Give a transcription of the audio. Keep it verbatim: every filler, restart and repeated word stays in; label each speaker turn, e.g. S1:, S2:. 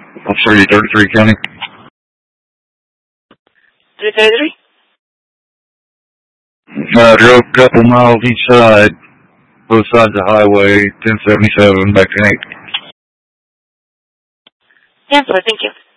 S1: Officer thirty-three County.
S2: three thirty-three?
S1: I drove a couple miles each side, both sides of the highway, ten seventy-seven, back to eight.
S2: Yeah, so thank you.